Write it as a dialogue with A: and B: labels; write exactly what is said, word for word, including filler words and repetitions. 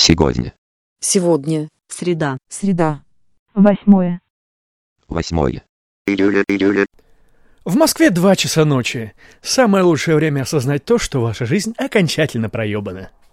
A: Сегодня.
B: Сегодня.
C: Среда.
D: Среда. Восьмое.
A: Восьмое.
E: В Москве два часа ночи. Самое лучшее время осознать то, что ваша жизнь окончательно проебана.